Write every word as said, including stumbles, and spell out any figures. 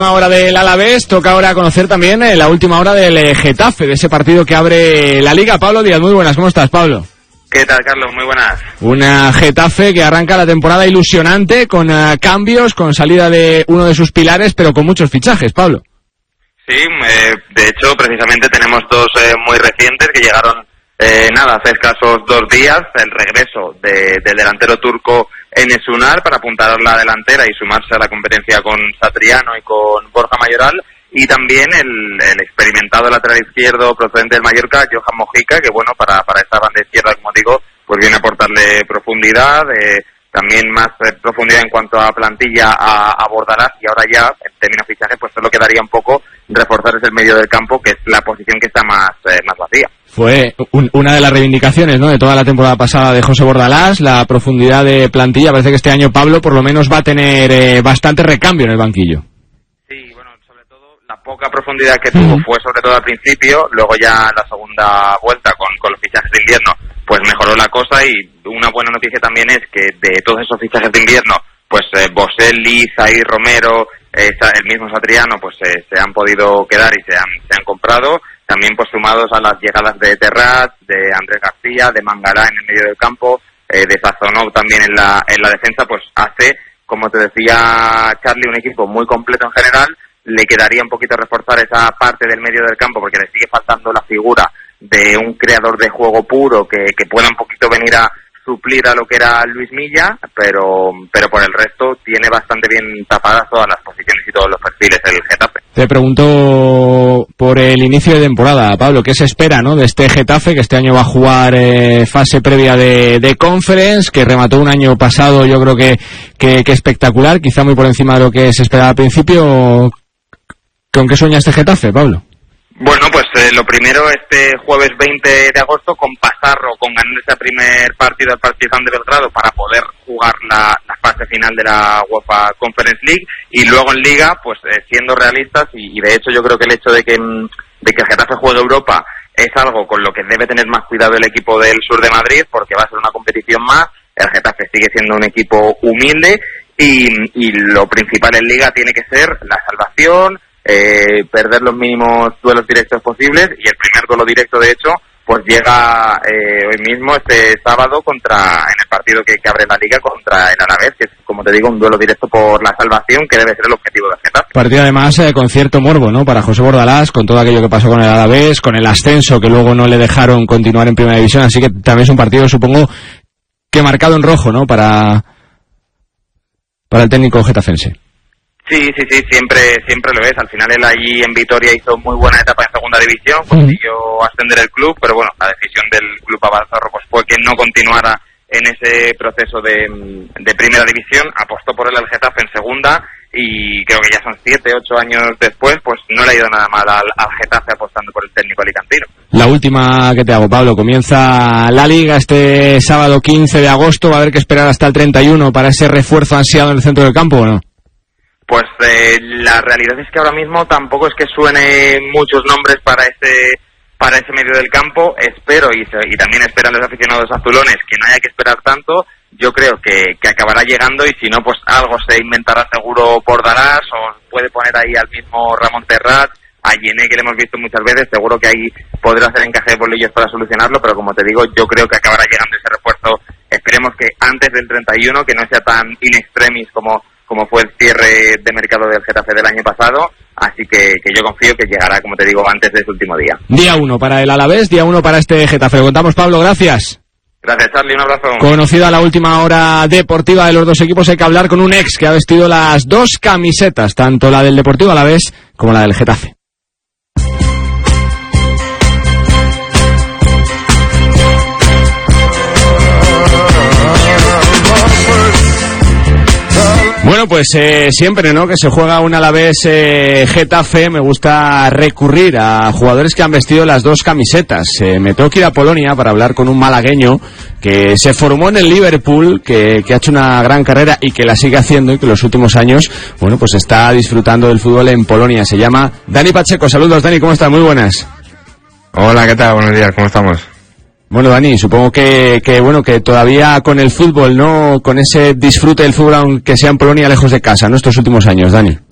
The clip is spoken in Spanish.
Hora del Alavés, toca ahora conocer también eh, la última hora del eh, Getafe, de ese partido que abre la Liga. Pablo Díaz, muy buenas, ¿cómo estás, Pablo? ¿Qué tal, Carlos? Muy buenas. Una Getafe que arranca la temporada ilusionante, con uh, cambios, con salida de uno de sus pilares, pero con muchos fichajes, Pablo. Sí, eh, de hecho, precisamente tenemos dos eh, muy recientes que llegaron, eh, nada, hace escasos dos días, el regreso de, del delantero turco Enes Ünal para apuntar la delantera y sumarse a la competencia con Satriano y con Borja Mayoral, y también el, el experimentado lateral izquierdo procedente del Mallorca, Johan Mojica, que bueno, para, para esta banda izquierda, como digo, pues viene a aportarle profundidad, eh, también más eh, profundidad en cuanto a plantilla a, a Bordalás, y ahora ya, en términos de fichaje, pues solo quedaría un poco reforzar ese medio del campo, que es la posición que está más, eh, más vacía. Fue un, una de las reivindicaciones, ¿no?, de toda la temporada pasada de José Bordalás, la profundidad de plantilla. Parece que este año Pablo por lo menos va a tener eh, bastante recambio en el banquillo. Sí, bueno, sobre todo la poca profundidad que tuvo fue sobre todo al principio, luego ya la segunda vuelta con, con los fichajes de invierno, pues mejoró la cosa, y una buena noticia también es que de todos esos fichajes de invierno, pues eh, Boselli, Zaid Romero, eh, el mismo Satriano, pues eh, se han podido quedar y se han, se han comprado. También pues sumados a las llegadas de Terrat, de Andrés García, de Mangala en el medio del campo, eh, de Sazonov también en la en la defensa, pues hace, como te decía Charlie, un equipo muy completo en general. Le quedaría un poquito reforzar esa parte del medio del campo, porque le sigue faltando la figura de un creador de juego puro que, que pueda un poquito venir a suplir a lo que era Luis Milla, pero pero por el resto tiene bastante bien tapadas todas las posiciones y todos los perfiles el Getafe. Te pregunto por el inicio de temporada, Pablo, ¿qué se espera, no, de este Getafe, que este año va a jugar eh, fase previa de, de Conference, que remató un año pasado, yo creo que, que, que espectacular, quizá muy por encima de lo que se esperaba al principio? ¿Con qué sueña este Getafe, Pablo? Bueno, pues eh, lo primero, este jueves veinte de agosto, con pasarlo, con ganar ese primer partido al Partizan de Belgrado para poder jugar la, la fase final de la UEFA Conference League, y luego en Liga, pues eh, siendo realistas, y, y de hecho yo creo que el hecho de que, de que el Getafe juegue Europa es algo con lo que debe tener más cuidado el equipo del sur de Madrid, porque va a ser una competición más. El Getafe sigue siendo un equipo humilde, y, y lo principal en Liga tiene que ser la salvación, Eh, perder los mínimos duelos directos posibles, y el primer duelo directo de hecho pues llega eh, hoy mismo, este sábado, contra en el partido que, que abre la Liga contra el Alavés, que es, como te digo, un duelo directo por la salvación, que debe ser el objetivo del Getafe. Partido además eh, con cierto morbo, ¿no?, para José Bordalás, con todo aquello que pasó con el Alavés, con el ascenso que luego no le dejaron continuar en primera división, así que también es un partido, supongo, que marcado en rojo, ¿no?, para para el técnico getafense. Sí, sí, sí, siempre siempre lo es. Al final él allí en Vitoria hizo muy buena etapa en segunda división, consiguió ascender el club, pero bueno, la decisión del club Abalzarro pues fue que no continuara en ese proceso de, de primera división. Apostó por él al Getafe en segunda, y creo que ya son siete, ocho años después, pues no le ha ido nada mal al, al Getafe apostando por el técnico alicantino. La última que te hago, Pablo, comienza la Liga este sábado quince de agosto, va a haber que esperar hasta el treinta y uno para ese refuerzo ansiado en el centro del campo, ¿o no? Pues eh, la realidad es que ahora mismo tampoco es que suene muchos nombres para ese para ese medio del campo. Espero, y, y también esperan los aficionados azulones, que no haya que esperar tanto. Yo creo que, que acabará llegando, y si no, pues algo se inventará seguro Bordalás, o puede poner ahí al mismo Ramón Terrat, a Yené, que le hemos visto muchas veces. Seguro que ahí podrá hacer encaje de bolillos para solucionarlo, pero como te digo, yo creo que acabará llegando ese refuerzo. Esperemos que antes del treinta y uno, que no sea tan in extremis como como fue el cierre de mercado del Getafe del año pasado, así que, que yo confío que llegará, como te digo, antes de su último día. Día uno para el Alavés, día uno para este Getafe. Lo contamos, Pablo, gracias. Gracias, Charlie, un abrazo. Conocida la última hora deportiva de los dos equipos, hay que hablar con un ex que ha vestido las dos camisetas, tanto la del Deportivo Alavés como la del Getafe. Bueno, pues eh, siempre, ¿no?, que se juega un Alavés eh, Getafe, me gusta recurrir a jugadores que han vestido las dos camisetas. Eh, me tengo que ir a Polonia para hablar con un malagueño que se formó en el Liverpool, que, que ha hecho una gran carrera y que la sigue haciendo, y que en los últimos años, bueno, pues está disfrutando del fútbol en Polonia. Se llama Dani Pacheco. Saludos, Dani, ¿cómo estás? Muy buenas. Hola, ¿qué tal? Buenos días, ¿cómo estamos? Bueno, Dani, supongo que, que bueno que todavía con el fútbol, ¿no?, con ese disfrute del fútbol, aunque sea en Polonia, lejos de casa, ¿no?, estos últimos años, Dani.